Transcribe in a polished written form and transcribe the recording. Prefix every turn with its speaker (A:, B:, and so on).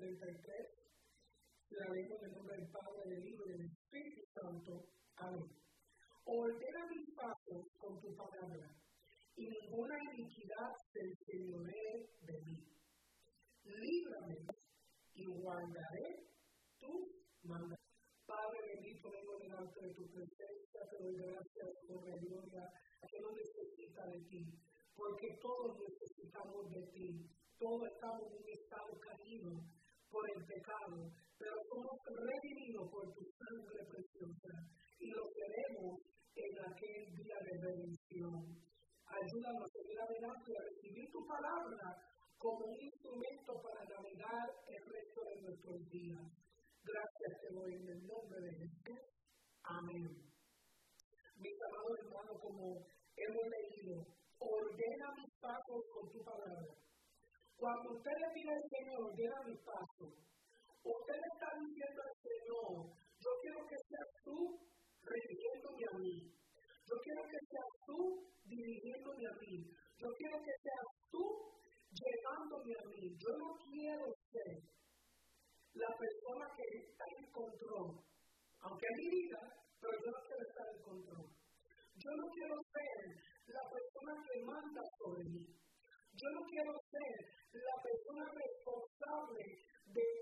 A: 33. La leemos en el nombre del Padre, del Hijo y del Espíritu Santo. Amén. Ordena mis pasos con tu palabra, y ninguna iniquidad se enseñoree de mí. Líbrame y guardaré tus mandamientos. Padre bendito, vengo delante de tu presencia, te doy gracias por la gloria que no necesita de ti, porque todos necesitamos de ti, todos estamos en un estado caído por el pecado, pero somos redimidos por tu sangre preciosa y lo queremos en aquel día de redención. Ayúdanos a seguir adelante y a recibir tu palabra como un instrumento para navegar el resto de nuestros días. Gracias te doy en el nombre de Jesús. Amén. Mis amados hermanos, como hemos leído, ordena mis pasos con tu palabra. Cuando usted le pide al Señor, ordena mis pasos, usted le está diciendo al Señor, yo quiero que seas tú dirigiéndome a mí. Yo quiero que seas tú dirigiéndome a mí. Yo quiero que seas tú llevándome a mí. Yo no quiero ser la persona que está en control, aunque es mi vida, pero yo no quiero estar en control. Yo no quiero ser la persona que manda sobre mí. Yo no quiero ser la persona responsable de